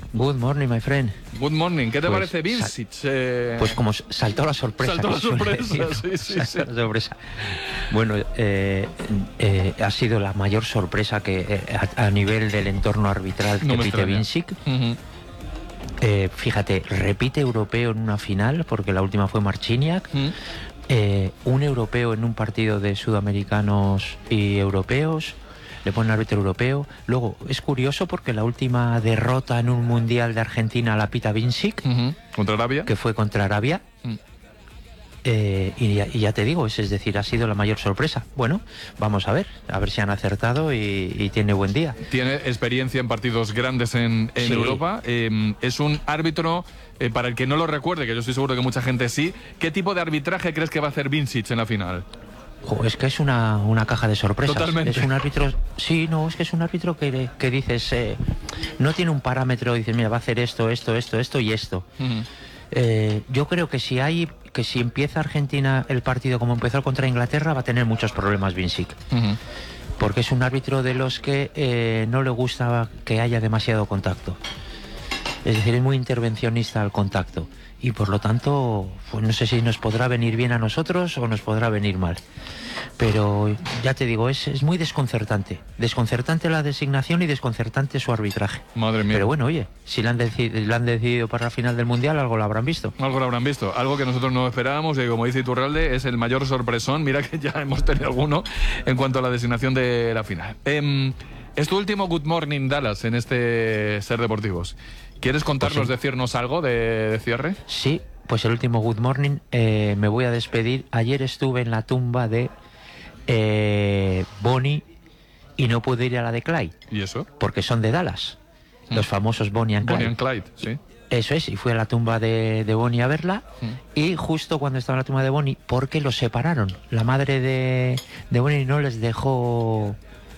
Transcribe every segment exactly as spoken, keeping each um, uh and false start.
Good morning, my friend. Good morning. ¿Qué te pues, parece Vincic? Eh... Pues como saltó la sorpresa. Saltó la sorpresa, sí, sí, sí. Saltó la sorpresa. Bueno, eh, eh, ha sido la mayor sorpresa que eh, a, a nivel del entorno arbitral no que pite Vincic. Uh-huh. Eh, fíjate, repite europeo en una final, porque la última fue Marciniak. Uh-huh. eh, un europeo en un partido de sudamericanos y europeos. Le ponen árbitro europeo. Luego, es curioso porque la última derrota en un mundial de Argentina la pita Vincic. Uh-huh. ¿Contra Arabia? Que fue contra Arabia. Uh-huh. Eh, y, ya, y ya te digo, es, es decir, ha sido la mayor sorpresa. Bueno, vamos a ver, a ver si han acertado y, y tiene buen día. Tiene experiencia en partidos grandes en, en sí. Europa. Eh, es un árbitro, eh, para el que no lo recuerde, que yo estoy seguro que mucha gente sí. ¿Qué tipo de arbitraje crees que va a hacer Vincic en la final? Jo, es que es una, una caja de sorpresas. Totalmente. Es un árbitro, sí, no, es que es un árbitro que, que dices, eh, no tiene un parámetro, dices, mira, va a hacer esto, esto, esto, esto y esto. Uh-huh. Eh, yo creo que si hay, que si empieza Argentina el partido como empezó contra Inglaterra, va a tener muchos problemas Vincic. Uh-huh. Porque es un árbitro de los que eh, no le gusta que haya demasiado contacto. Es decir, es muy intervencionista al contacto. Y por lo tanto, pues no sé si nos podrá venir bien a nosotros o nos podrá venir mal. Pero ya te digo, es, es muy desconcertante. Desconcertante la designación y desconcertante su arbitraje. Madre mía. Pero bueno, oye, si la han, deci- la han decidido para la final del Mundial, algo lo habrán visto. Algo lo habrán visto. Algo que nosotros no esperábamos y como dice Iturralde, es el mayor sorpresón. Mira que ya hemos tenido alguno en cuanto a la designación de la final. Eh, es tu último Good Morning Dallas en este Ser Deportivos. ¿Quieres contarnos, pues sí. decirnos algo de, de cierre? Sí, pues el último Good Morning. Eh, me voy a despedir. Ayer estuve en la tumba de eh, Bonnie y no pude ir a la de Clyde. ¿Y eso? Porque son de Dallas. Mm. Los famosos Bonnie and Clyde. Bonnie and Clyde, sí. Eso es, y fui a la tumba de, de Bonnie a verla. Mm. Y justo cuando estaba en la tumba de Bonnie, porque los separaron. La madre de, de Bonnie no les dejó...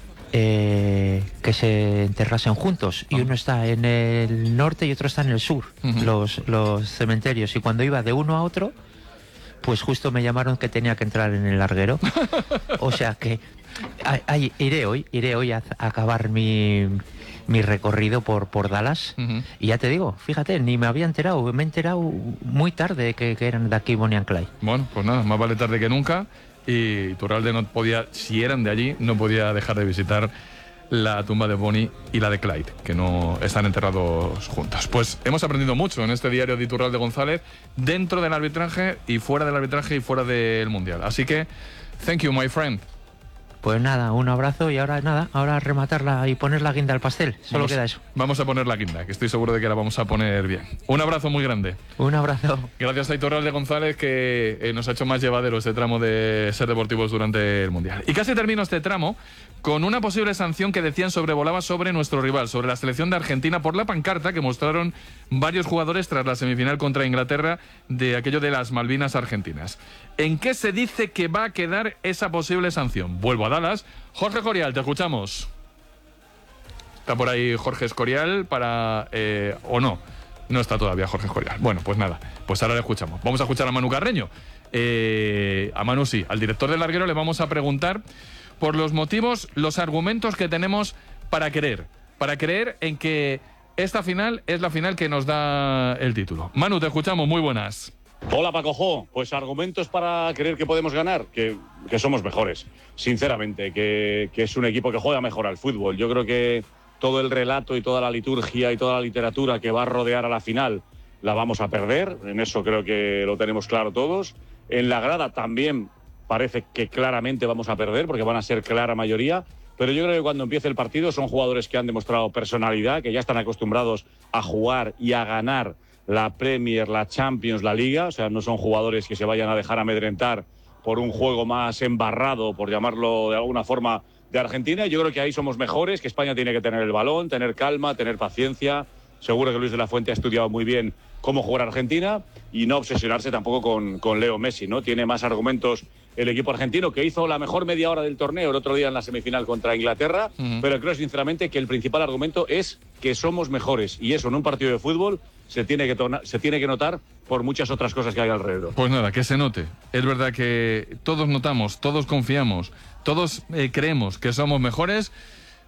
Eh, que se enterrasen juntos y uno está en el norte y otro está en el sur, uh-huh. los, los cementerios, y cuando iba de uno a otro pues justo me llamaron que tenía que entrar en el larguero. O sea que a, a, iré hoy iré hoy a, a acabar mi, mi recorrido por, por Dallas, uh-huh. y ya te digo, fíjate, ni me había enterado, me he enterado muy tarde que, que eran de aquí Bonnie and Clyde. Bueno, pues nada, más vale tarde que nunca. Y Iturralde no podía, si eran de allí, no podía dejar de visitar la tumba de Bonnie y la de Clyde, que no están enterrados juntos. Pues hemos aprendido mucho en este diario de Iturralde González, dentro del arbitraje y fuera del arbitraje y fuera del Mundial. Así que, thank you, my friend. Pues nada, un abrazo y ahora nada, ahora rematarla y poner la guinda al pastel. Solo vamos, queda eso. Vamos a poner la guinda, que estoy seguro de que la vamos a poner bien. Un abrazo muy grande. Un abrazo. Gracias a Iturralde González, que eh, nos ha hecho más llevadero este tramo de Ser Deportivos durante el Mundial. Y casi termino este tramo con una posible sanción que decían sobrevolaba sobre nuestro rival, sobre la selección de Argentina, por la pancarta que mostraron varios jugadores tras la semifinal contra Inglaterra de aquello de las Malvinas argentinas. ¿En qué se dice que va a quedar esa posible sanción? Vuelvo a Dallas. Jorge Escorial, te escuchamos. Está por ahí Jorge Escorial para... Eh, ¿o no? No está todavía Jorge Escorial. Bueno, pues nada, pues ahora le escuchamos. Vamos a escuchar a Manu Carreño. Eh, a Manu sí, al director del larguero le vamos a preguntar por los motivos, los argumentos que tenemos para creer, para creer en que esta final es la final que nos da el título. Manu, te escuchamos, muy buenas. Hola Paco Jo, pues argumentos para creer que podemos ganar, que, que somos mejores, sinceramente, que, que es un equipo que juega mejor al fútbol. Yo creo que todo el relato y toda la liturgia y toda la literatura que va a rodear a la final la vamos a perder, en eso creo que lo tenemos claro todos. En la grada también parece que claramente vamos a perder, porque van a ser clara mayoría, pero yo creo que cuando empiece el partido son jugadores que han demostrado personalidad, que ya están acostumbrados a jugar y a ganar la Premier, la Champions, la Liga, o sea, no son jugadores que se vayan a dejar amedrentar por un juego más embarrado, por llamarlo de alguna forma, de Argentina. Yo creo que ahí somos mejores, que España tiene que tener el balón, tener calma, tener paciencia. Seguro que Luis de la Fuente ha estudiado muy bien cómo jugar Argentina y no obsesionarse tampoco con, con Leo Messi, ¿no? Tiene más argumentos el equipo argentino, que hizo la mejor media hora del torneo el otro día en la semifinal contra Inglaterra, uh-huh. pero creo sinceramente que el principal argumento es que somos mejores, y eso en un partido de fútbol se tiene que, tona- se tiene que notar por muchas otras cosas que hay alrededor. Pues nada, que se note. Es verdad que todos notamos, todos confiamos, todos eh, creemos que somos mejores,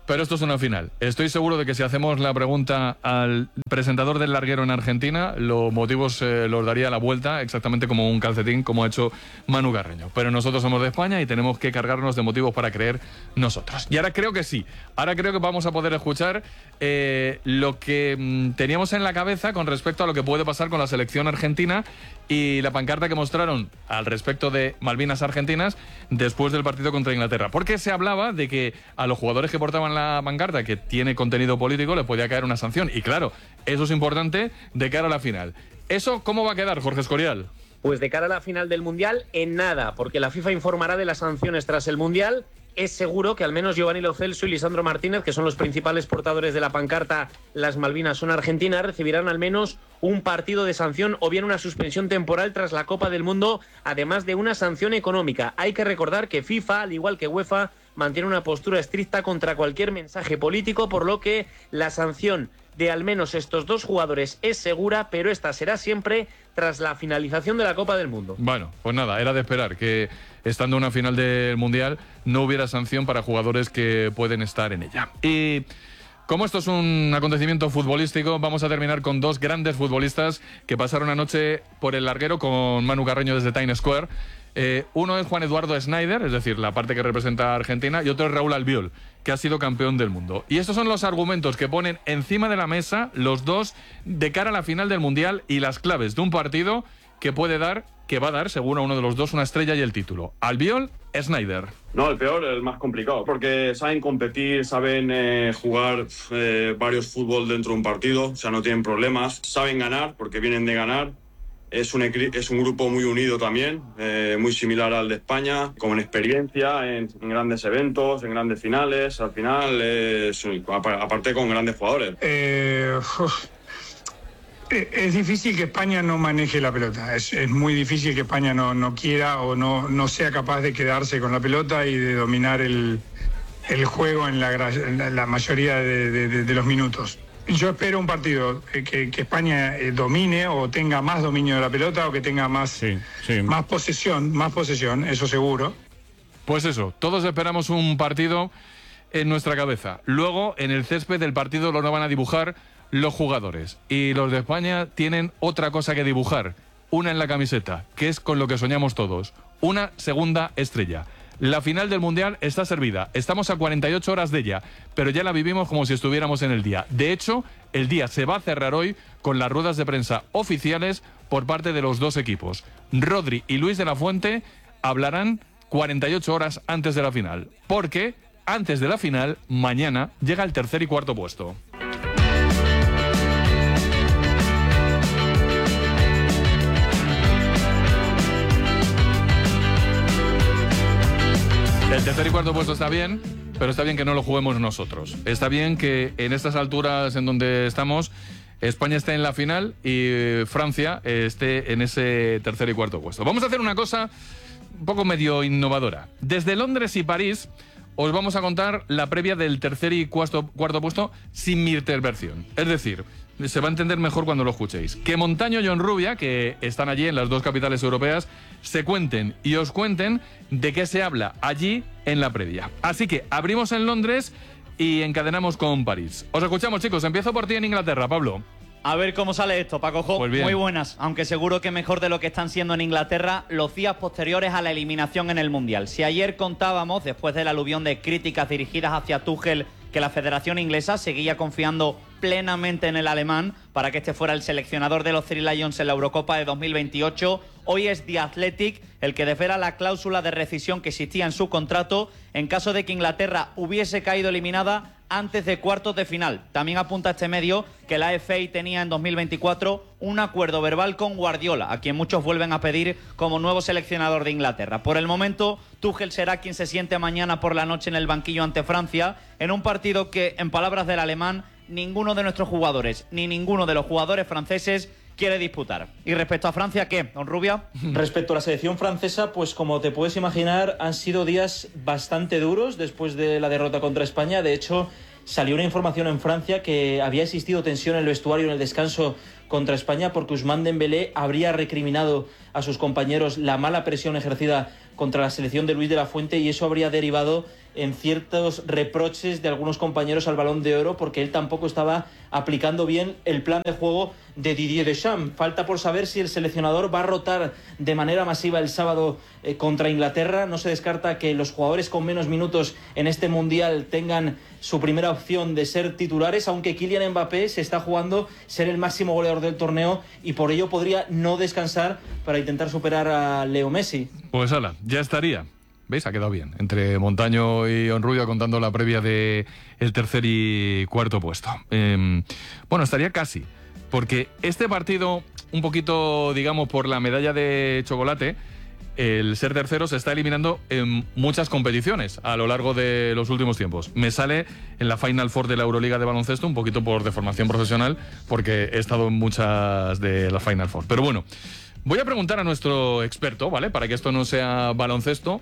Pero esto es una final. Estoy seguro de que si hacemos la pregunta al presentador del larguero en Argentina, los motivos eh, los daría a la vuelta exactamente como un calcetín, como ha hecho Manu Carreño. Pero nosotros somos de España y tenemos que cargarnos de motivos para creer nosotros. Y ahora creo que sí. Ahora creo que vamos a poder escuchar eh, lo que mmm, teníamos en la cabeza con respecto a lo que puede pasar con la selección argentina y la pancarta que mostraron al respecto de Malvinas Argentinas después del partido contra Inglaterra. Porque se hablaba de que a los jugadores que portaban la pancarta, que tiene contenido político, le podía caer una sanción. Y claro, eso es importante de cara a la final. ¿Eso cómo va a quedar, Jorge Escorial? Pues de cara a la final del Mundial, en nada, porque la FIFA informará de las sanciones tras el Mundial. Es seguro que al menos Giovanni Lo Celso y Lisandro Martínez, que son los principales portadores de la pancarta "Las Malvinas son Argentinas", recibirán al menos un partido de sanción o bien una suspensión temporal tras la Copa del Mundo, además de una sanción económica. Hay que recordar que FIFA, al igual que UEFA, mantiene una postura estricta contra cualquier mensaje político, por lo que la sanción de al menos estos dos jugadores es segura, pero esta será siempre tras la finalización de la Copa del Mundo. Bueno, pues nada, era de esperar que estando en una final del Mundial no hubiera sanción para jugadores que pueden estar en ella. Y como esto es un acontecimiento futbolístico, vamos a terminar con dos grandes futbolistas que pasaron anoche por el larguero con Manu Carreño desde Times Square. Eh, uno es Juan Eduardo Schneider, es decir, la parte que representa a Argentina, y otro es Raúl Albiol, que ha sido campeón del mundo. Y estos son los argumentos que ponen encima de la mesa los dos de cara a la final del Mundial y las claves de un partido que puede dar, que va a dar, según a uno de los dos, una estrella y el título. Albiol, Schneider. No, el peor, el más complicado, porque saben competir, saben eh, jugar eh, varios fútbol dentro de un partido, o sea, no tienen problemas, saben ganar, porque vienen de ganar. Es un, es un grupo muy unido también, eh, muy similar al de España, con experiencia en, en grandes eventos, en grandes finales. Al final, es, aparte con grandes jugadores. Eh, uf, es difícil que España no maneje la pelota. Es, es muy difícil que España no, no quiera o no, no sea capaz de quedarse con la pelota y de dominar el, el juego en la, en la mayoría de, de, de los minutos. Yo espero un partido que, que España eh, domine o tenga más dominio de la pelota o que tenga más, sí, sí. más posesión, más posesión, eso seguro. Pues eso, todos esperamos un partido en nuestra cabeza. Luego, en el césped del partido lo van a dibujar los jugadores. Y los de España tienen otra cosa que dibujar, una en la camiseta, que es con lo que soñamos todos, una segunda estrella. La final del Mundial está servida. Estamos a cuarenta y ocho horas de ella, pero ya la vivimos como si estuviéramos en el día. De hecho, el día se va a cerrar hoy con las ruedas de prensa oficiales por parte de los dos equipos. Rodri y Luis de la Fuente hablarán cuarenta y ocho horas antes de la final, porque antes de la final, mañana, llega el tercer y cuarto puesto. El tercer y cuarto puesto está bien, pero está bien que no lo juguemos nosotros. Está bien que en estas alturas en donde estamos, España esté en la final y Francia esté en ese tercer y cuarto puesto. Vamos a hacer una cosa un poco medio innovadora. Desde Londres y París os vamos a contar la previa del tercer y cuarto, cuarto puesto sin mi intervención. Es decir, se va a entender mejor cuando lo escuchéis. Que Montaño y Honrubia, que están allí en las dos capitales europeas, se cuenten y os cuenten de qué se habla allí en la previa. Así que abrimos en Londres y encadenamos con París. Os escuchamos, chicos. Empiezo por ti en Inglaterra, Pablo. A ver cómo sale esto, Paco. Pues bien. Muy buenas, aunque seguro que mejor de lo que están siendo en Inglaterra los días posteriores a la eliminación en el Mundial. Si ayer contábamos, después del aluvión de críticas dirigidas hacia Tuchel, que la Federación Inglesa seguía confiando plenamente en el alemán para que este fuera el seleccionador de los Three Lions en la Eurocopa de dos mil veintiocho. Hoy es The Athletic el que desvela la cláusula de rescisión que existía en su contrato en caso de que Inglaterra hubiese caído eliminada antes de cuartos de final. También apunta este medio que la F A tenía en dos mil veinticuatro un acuerdo verbal con Guardiola, a quien muchos vuelven a pedir como nuevo seleccionador de Inglaterra. Por el momento, Tuchel será quien se siente mañana por la noche en el banquillo ante Francia, en un partido que, en palabras del alemán, ninguno de nuestros jugadores, ni ninguno de los jugadores franceses quiere disputar. Y respecto a Francia, ¿qué, don Rubia? Respecto a la selección francesa, pues como te puedes imaginar, han sido días bastante duros después de la derrota contra España. De hecho, salió una información en Francia que había existido tensión en el vestuario en el descanso contra España porque Ousmane Dembélé habría recriminado a sus compañeros la mala presión ejercida contra la selección de Luis de la Fuente y eso habría derivado en ciertos reproches de algunos compañeros al Balón de Oro porque él tampoco estaba aplicando bien el plan de juego de Didier Deschamps. Falta por saber si el seleccionador va a rotar de manera masiva el sábado eh, contra Inglaterra. No se descarta que los jugadores con menos minutos en este Mundial tengan su primera opción de ser titulares, aunque Kylian Mbappé se está jugando ser el máximo goleador del torneo y por ello podría no descansar para intentar superar a Leo Messi. Pues ala, ya estaría. ¿Veis? Ha quedado bien. Entre Montaño y Onrubia contando la previa de el tercer y cuarto puesto. Eh, bueno, estaría casi. Porque este partido, un poquito, digamos, por la medalla de chocolate, el ser tercero se está eliminando en muchas competiciones a lo largo de los últimos tiempos. Me sale en la Final Four de la Euroliga de baloncesto, un poquito por deformación profesional, porque he estado en muchas de la Final Four. Pero bueno, voy a preguntar a nuestro experto, ¿vale? Para que esto no sea baloncesto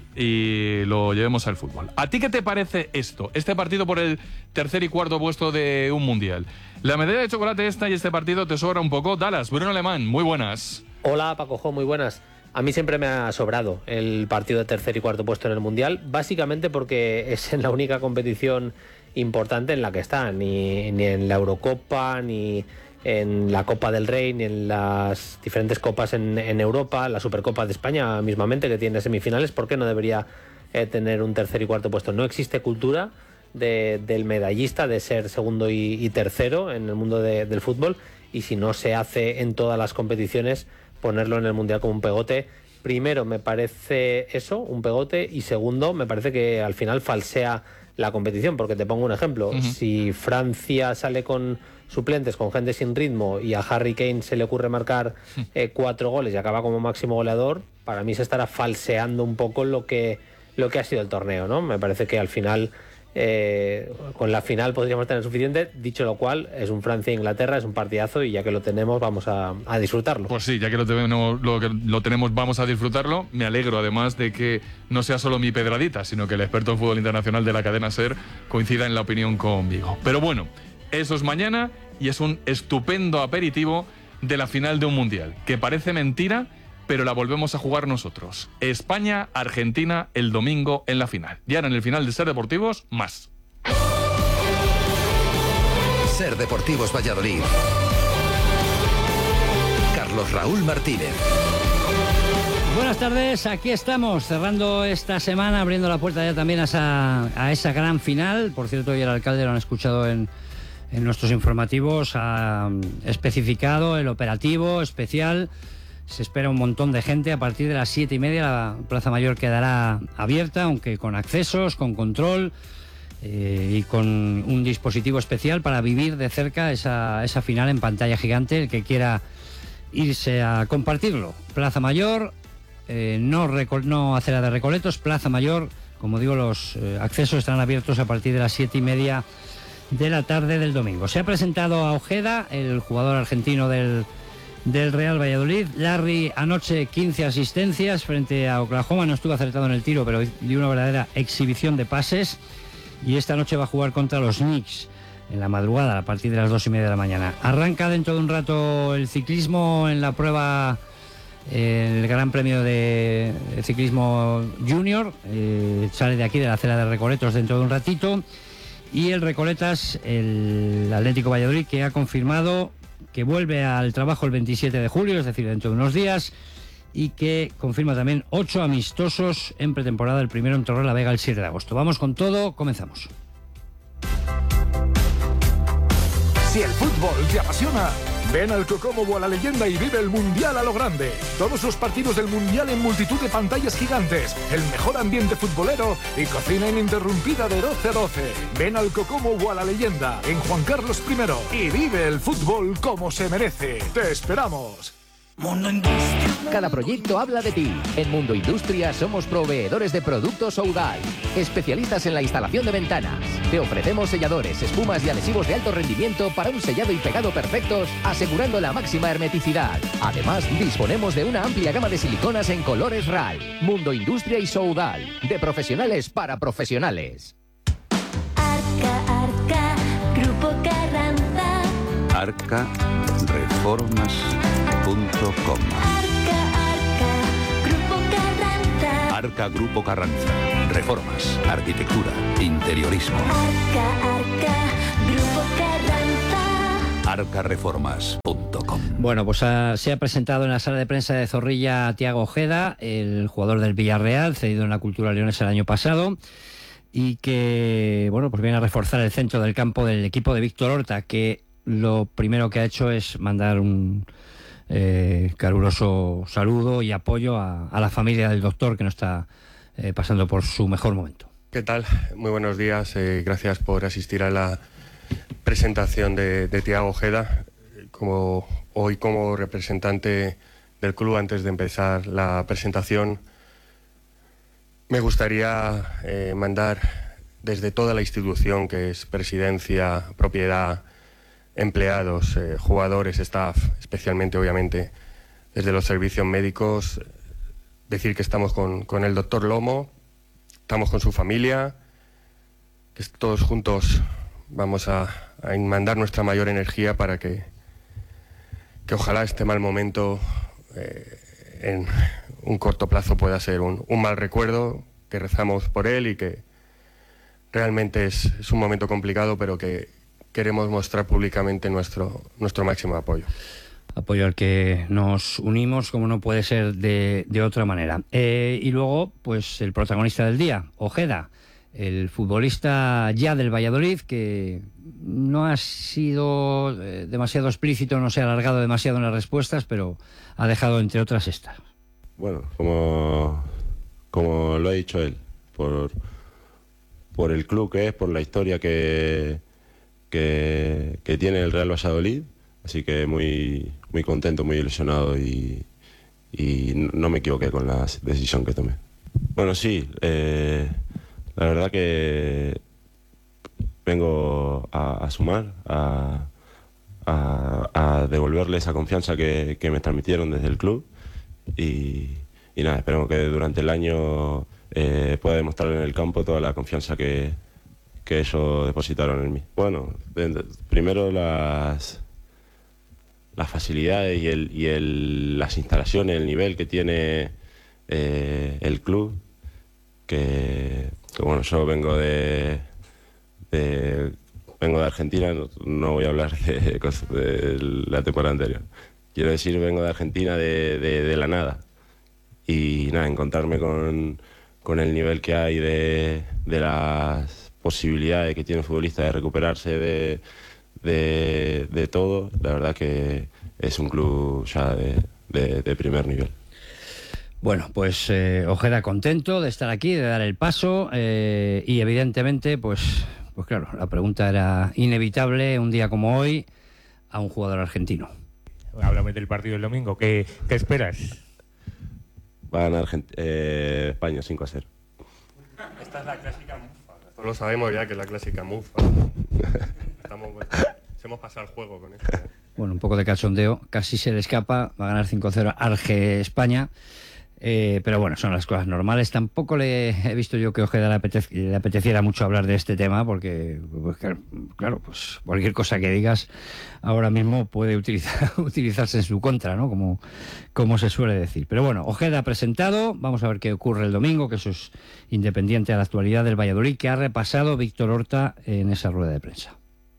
y lo llevemos al fútbol. ¿A ti qué te parece esto? Este partido por el tercer y cuarto puesto de un mundial. La medalla de chocolate esta y este partido te sobra un poco. Dallas, Bruno Alemán, muy buenas. Hola, Paco Jo, muy buenas. A mí siempre me ha sobrado el partido de tercer y cuarto puesto en el Mundial, básicamente porque es en la única competición importante en la que está, ni, ni en la Eurocopa, ni en la Copa del Rey, ni en las diferentes copas en, en Europa, la Supercopa de España mismamente, que tiene semifinales. ¿Por qué no debería eh, tener un tercer y cuarto puesto? No existe cultura de, del medallista de ser segundo y, y tercero en el mundo de, del fútbol, y si no se hace en todas las competiciones, ponerlo en el Mundial como un pegote, primero me parece eso, un pegote, y segundo, me parece que al final falsea la competición, porque te pongo un ejemplo. Uh-huh. Si Francia sale con suplentes, con gente sin ritmo, y a Harry Kane se le ocurre marcar eh, cuatro goles y acaba como máximo goleador, para mí se estará falseando un poco lo que, lo que ha sido el torneo, ¿no? Me parece que al final, Eh, con la final podríamos tener suficiente. Dicho lo cual, es un Francia-Inglaterra, es un partidazo, y ya que lo tenemos vamos a, a disfrutarlo. Pues sí, ya que lo, tenemos, lo que lo tenemos vamos a disfrutarlo. Me alegro además de que no sea solo mi pedradita, sino que el experto en fútbol internacional de la cadena SER coincida en la opinión conmigo. Pero bueno, eso es mañana y es un estupendo aperitivo de la final de un mundial, que parece mentira, pero la volvemos a jugar nosotros. España-Argentina el domingo en la final. Y ahora en el final de Ser Deportivos, más. Ser Deportivos Valladolid. Carlos Raúl Martínez. Buenas tardes, aquí estamos cerrando esta semana, abriendo la puerta ya también a esa, a esa gran final. Por cierto, hoy el alcalde, lo han escuchado en, en nuestros informativos, ha especificado el operativo especial. Se espera un montón de gente. A partir de las siete y media la Plaza Mayor quedará abierta, aunque con accesos, con control eh, y con un dispositivo especial para vivir de cerca esa, esa final en pantalla gigante. El que quiera irse a compartirlo. Plaza Mayor, eh, no, no acera de Recoletos, Plaza Mayor. Como digo, los eh, accesos estarán abiertos a partir de las siete y media de la tarde del domingo. Se ha presentado a Ojeda, el jugador argentino del del Real Valladolid. Larry, anoche quince asistencias frente a Oklahoma, no estuvo acertado en el tiro, pero dio una verdadera exhibición de pases, y esta noche va a jugar contra los Knicks en la madrugada a partir de las dos y media de la mañana. Arranca dentro de un rato el ciclismo en la prueba, eh, el Gran Premio de Ciclismo Junior, eh, sale de aquí de la acera de Recoletos dentro de un ratito, y el Recoletas, el Atlético Valladolid, que ha confirmado que vuelve al trabajo el veintisiete de julio, es decir, dentro de unos días, y que confirma también ocho amistosos en pretemporada, el primero en Torrelavega el siete de agosto. Vamos con todo, comenzamos. Si el fútbol te apasiona, ven al Cocomo o a la Leyenda y vive el Mundial a lo grande. Todos los partidos del Mundial en multitud de pantallas gigantes, el mejor ambiente futbolero y cocina ininterrumpida de doce a doce. Ven al Cocomo o a la Leyenda en Juan Carlos primero y vive el fútbol como se merece. ¡Te esperamos! Mundo Industria. Cada proyecto habla de ti. En Mundo Industria somos proveedores de productos Oudal, especialistas en la instalación de ventanas. Te ofrecemos selladores, espumas y adhesivos de alto rendimiento para un sellado y pegado perfectos, asegurando la máxima hermeticidad. Además, disponemos de una amplia gama de siliconas en colores R A L. Mundo Industria y Soudal, de profesionales para profesionales. Arca, Arca, Grupo Carranza. Arca Reformas punto com. Arca, Arca, Grupo Carranza. Arca Grupo Carranza. reformas, arquitectura, interiorismo. Arca, Arca, Grupo Carranza. arca reformas punto com. Bueno, pues ha, se ha presentado en la sala de prensa de Zorrilla Thiago Ojeda, el jugador del Villarreal, cedido en la Cultura Leones el año pasado, y que, bueno, pues viene a reforzar el centro del campo del equipo de Víctor Horta, que lo primero que ha hecho es mandar un eh, caluroso saludo y apoyo a, a la familia del doctor, que no está eh, pasando por su mejor momento. ¿Qué tal? Muy buenos días. Eh, gracias por asistir a la presentación de, de Thiago Ojeda. Como, hoy como representante del club, antes de empezar la presentación, me gustaría eh, mandar desde toda la institución, que es presidencia, propiedad, empleados, eh, jugadores, staff, especialmente obviamente desde los servicios médicos, decir que estamos con, con el doctor Lomo, estamos con su familia, que todos juntos vamos a, a mandar nuestra mayor energía para que, que ojalá este mal momento eh, en un corto plazo pueda ser un, un mal recuerdo, que rezamos por él y que realmente es, es un momento complicado, pero que queremos mostrar públicamente nuestro, nuestro máximo apoyo. Apoyo al que nos unimos, como no puede ser de, de otra manera. Eh, y luego, pues el protagonista del día, Ojeda, el futbolista ya del Valladolid, que no ha sido eh, demasiado explícito, no se ha alargado demasiado en las respuestas, pero ha dejado entre otras estas. Bueno, como, como lo ha dicho él, por, por el club que es, por la historia que, que, que tiene el Real Valladolid, así que muy, muy contento, muy ilusionado y, y no me equivoqué con la decisión que tomé. Bueno, sí, eh, la verdad que vengo a, a sumar, a, a, a devolverle esa confianza que, que me transmitieron desde el club y, y nada, esperemos que durante el año eh, pueda demostrar en el campo toda la confianza que, que ellos depositaron en mí. Bueno, de, de, primero las... las facilidades y, el, y el, las instalaciones, el nivel que tiene eh, el club, que, que bueno, yo vengo de, de vengo de Argentina, no, no voy a hablar de, de la temporada anterior, quiero decir, vengo de Argentina de, de, de la nada, y nada, encontrarme con, con el nivel que hay de, de las posibilidades que tiene el futbolista de recuperarse de De, de todo, la verdad que es un club ya de, de, de primer nivel. Bueno, pues eh, Ojeda contento de estar aquí, de dar el paso eh, y evidentemente, pues, pues claro, la pregunta era inevitable un día como hoy a un jugador argentino. Háblame del partido del domingo, ¿qué, qué esperas? Va a ganar eh, España cinco a cero. Esta es la clásica mufa. Esto lo sabemos ya, que es la clásica mufa. Estamos, se hemos pasado el juego con esto. Bueno, un poco de cachondeo, casi se le escapa, va a ganar cinco cero Arge-España, eh, pero bueno, son las cosas normales. Tampoco le he visto yo que Ojeda le, apetec le apeteciera mucho hablar de este tema, porque, pues, claro, pues cualquier cosa que digas ahora mismo puede utilizar, utilizarse en su contra, ¿no? Como, como se suele decir. Pero bueno, Ojeda ha presentado, vamos a ver qué ocurre el domingo, que eso es independiente a la actualidad del Valladolid, que ha repasado Víctor Horta en esa rueda de prensa.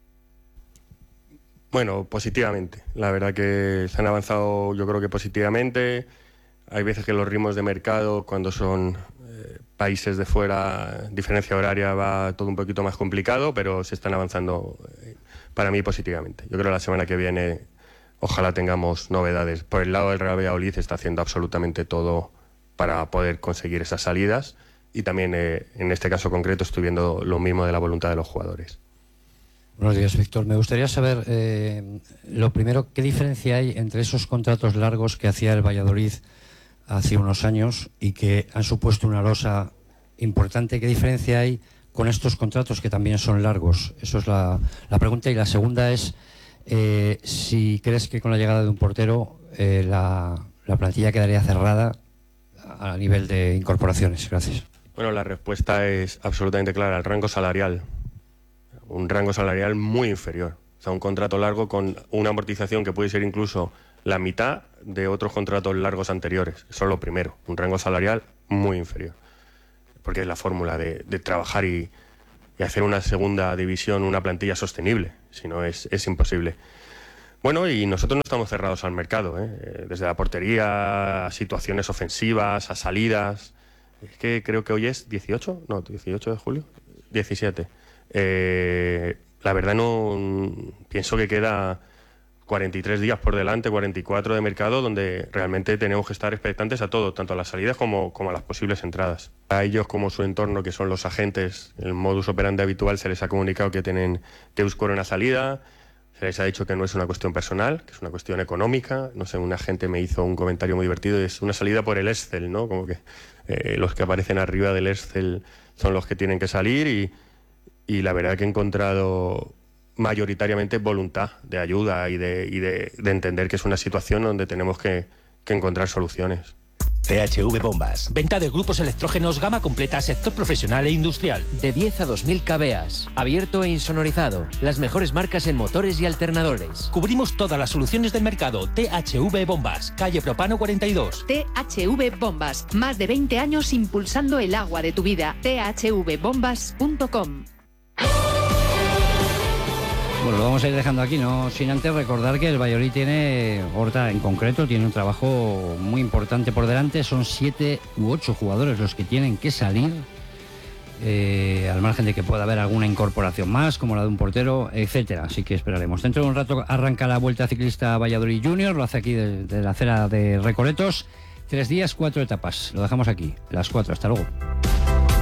Bueno, positivamente. La verdad que se han avanzado, yo creo que positivamente. Hay veces que los ritmos de mercado, cuando son eh, países de fuera, diferencia horaria, va todo un poquito más complicado, pero se están avanzando eh, para mí positivamente. Yo creo que la semana que viene ojalá tengamos novedades. Por el lado del Real Valladolid está haciendo absolutamente todo para poder conseguir esas salidas y también eh, en este caso concreto estoy viendo lo mismo de la voluntad de los jugadores. Buenos días, Víctor. Me gustaría saber, eh, lo primero, ¿qué diferencia hay entre esos contratos largos que hacía el Valladolid hace unos años y que han supuesto una losa importante? ¿Qué diferencia hay con estos contratos que también son largos? Eso es la, la pregunta. Y la segunda es eh, si crees que con la llegada de un portero eh, la, la plantilla quedaría cerrada a nivel de incorporaciones. Gracias. Bueno, la respuesta es absolutamente clara. El rango salarial. Un rango salarial muy inferior. O sea, un contrato largo con una amortización que puede ser incluso la mitad de otros contratos largos anteriores. Eso es lo primero. Un rango salarial muy inferior. porque es la fórmula de, de trabajar y, y hacer una segunda división, una plantilla sostenible, si no es, es imposible. Bueno, y nosotros no estamos cerrados al mercado, ¿eh? Desde la portería, a situaciones ofensivas, a salidas. Es que creo que hoy es dieciocho, no, dieciocho de julio, diecisiete. Eh, la verdad no pienso que queda cuarenta y tres días por delante, cuarenta y cuatro de mercado, donde realmente tenemos que estar expectantes a todo, tanto a las salidas como, como a las posibles entradas. A ellos, como su entorno, que son los agentes, el modus operandi habitual, se les ha comunicado que tienen que buscar una salida. Se les ha dicho que no es una cuestión personal, que es una cuestión económica. No sé, un agente me hizo un comentario muy divertido, es una salida por el Excel, ¿no? Como que eh, los que aparecen arriba del Excel son los que tienen que salir y, y la verdad que he encontrado mayoritariamente voluntad de ayuda y de, y de, de entender que es una situación donde tenemos que, que encontrar soluciones. C H V Bombas. Venta de grupos electrógenos gama completa, sector profesional e industrial. De diez a dos mil kVA. Abierto e insonorizado. Las mejores marcas en motores y alternadores. Cubrimos todas las soluciones del mercado. T H V Bombas. Calle Propano cuarenta y dos. T H V Bombas. Más de veinte años impulsando el agua de tu vida. T H V bombas punto com. Bueno, lo vamos a ir dejando aquí, no sin antes recordar que el Valladolid tiene, Horta en concreto, tiene un trabajo muy importante por delante. Son siete u ocho jugadores los que tienen que salir, eh, al margen de que pueda haber alguna incorporación más, como la de un portero, etcétera. Así que esperaremos. Dentro de un rato arranca la Vuelta Ciclista Valladolid Junior, lo hace aquí de, de la acera de Recoletos. Tres días, cuatro etapas. Lo dejamos aquí, las cuatro. Hasta luego.